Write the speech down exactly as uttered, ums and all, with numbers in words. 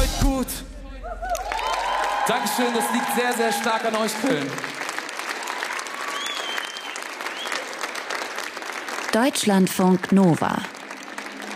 heute gut. Dankeschön, das liegt sehr, sehr stark an euch, Köln. Deutschlandfunk Nova.